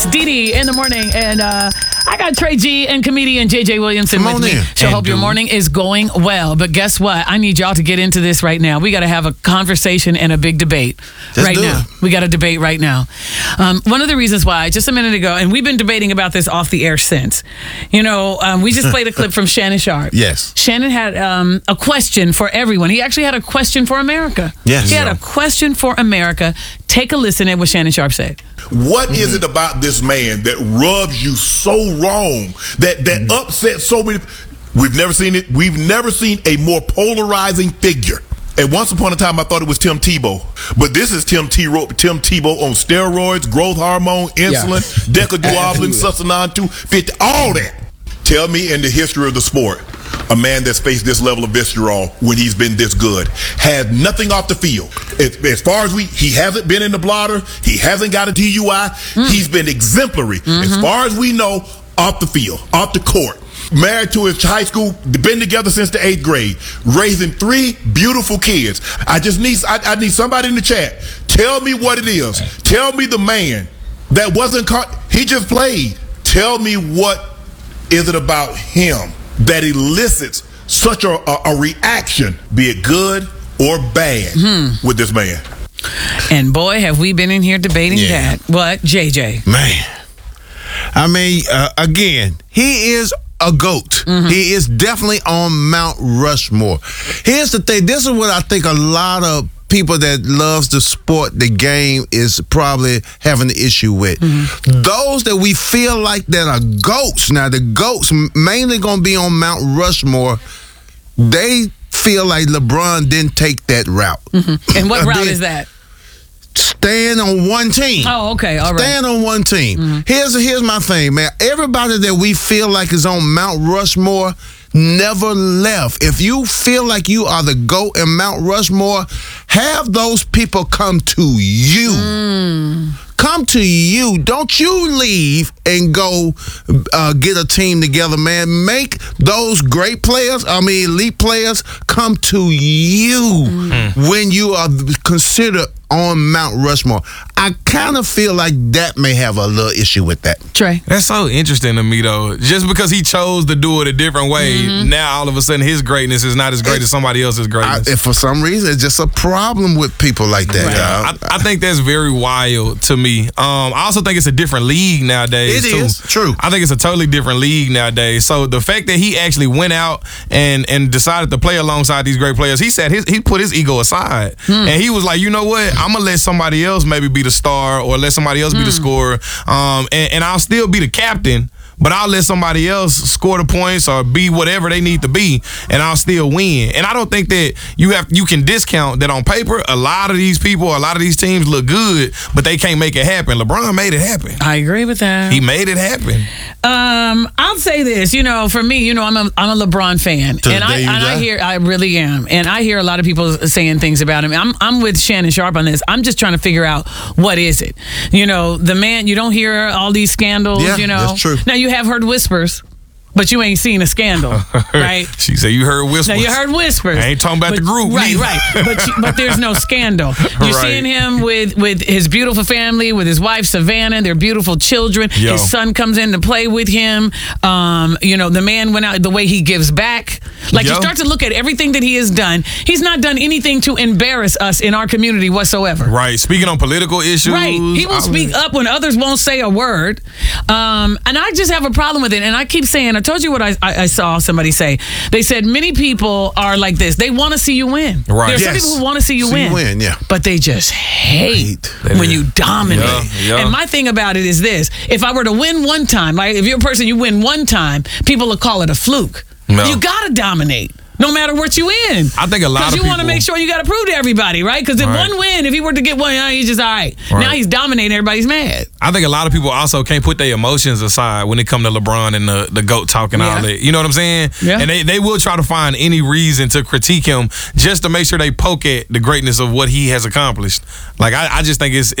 Dee Dee in the morning, and I got Trey G and comedian JJ Williamson with me. So hope your morning is going well. But guess what? I need y'all to get into this right now. We got to have a conversation and a big debate right now. We got a debate right now. One of the reasons why, just a minute ago, and we've been debating about this off the air since. You know, we just played a clip from Shannon Sharpe. Yes. Shannon had a question for everyone. He actually had a question for America. Yes. He had a question for America. Take a listen at what Shannon Sharpe said. What is it about this man that rubs you so wrong, that upsets so many? We've never seen it. We've never seen a more polarizing figure. And once upon a time, I thought it was Tim Tebow. But this is Tim Tebow on steroids, growth hormone, insulin, decaduoblin, succinon 250, all that. Tell me in the history of the sport, a man that's faced this level of vitriol when he's been this good had nothing off the field. As far as he hasn't been in the blotter, he hasn't got a DUI, he's been exemplary. As far as we know, off the field, off the court. Married to his high school, been together since the 8th grade, raising 3 beautiful kids. I need somebody in the chat. Tell me what it is. Tell me the man that wasn't caught. He just played. Tell me what is it about him that elicits such a reaction, be it good or bad, with this man. And boy, have we been in here debating that. What, JJ? Man. I mean, again, he is a GOAT. He is definitely on Mount Rushmore. Here's the thing. This is what I think a lot of people that loves the sport, the game, is probably having an issue with. Those that we feel like that are GOATs. Now, the GOATs mainly going to be on Mount Rushmore. They feel like LeBron didn't take that route. And what route is that? Staying on one team. Oh, okay. All right. Staying on one team. Here's my thing, man. Everybody that we feel like is on Mount Rushmore never left. If you feel like you are the GOAT in Mount Rushmore, have those people come to you. Come to you. Don't you leave and go get a team together, man. Make those great players, elite players, come to you when you are considered on Mount Rushmore. I kind of feel like that may have a little issue with that. Trey? That's so interesting to me, though. Just because he chose to do it a different way, now all of a sudden his greatness is not as great as somebody else's greatness. And for some reason, it's just a problem with people like that. I think that's very wild to me. I also think it's a different league nowadays. It is, true. I think it's a totally different league nowadays. So the fact that he actually went out and decided to play alongside these great players, he put his ego aside. And he was like, you know what? I'm going to let somebody else maybe be the star or let somebody else be the scorer. And I'll still be the captain, but I'll let somebody else score the points or be whatever they need to be, and I'll still win. And I don't think that you can discount that on paper. A lot of these people, a lot of these teams look good, but they can't make it happen. LeBron made it happen. I agree with that. He made it happen. I'll say this, for me, I'm a LeBron fan, and I really am, and I hear a lot of people saying things about him. I'm with Shannon Sharpe on this. I'm just trying to figure out what is it. The man. You don't hear all these scandals. Yeah, that's true. Now you have heard whispers, but you ain't seen a scandal, right? She said you heard whispers. Now you heard whispers. I ain't talking about the group. Right. But there's no scandal. You're seeing him with his beautiful family, with his wife Savannah, their beautiful children. His son comes in to play with him. The man went out, the way he gives back. Like, you start to look at everything that he has done. He's not done anything to embarrass us in our community whatsoever. Right. Speaking on political issues. Right. He will speak up when others won't say a word. And I just have a problem with it. And I keep saying, I told you what I saw somebody say. They said many people are like this. They want to see you win. Right. There are some people who want to see you win. But they just hate when you dominate. And my thing about it is this. If I were to win one time, like if you're a person, you win one time, people will call it a fluke. No. You got to dominate. No matter what you win. I think a lot of people... Because you want to make sure you got to prove to everybody, right? Because if one win, if he were to get one, he's just all right. Now he's dominating, everybody's mad. I think a lot of people also can't put their emotions aside when it comes to LeBron and the GOAT talk and all that. You know what I'm saying? Yeah. And they will try to find any reason to critique him just to make sure they poke at the greatness of what he has accomplished. Like, I just think it's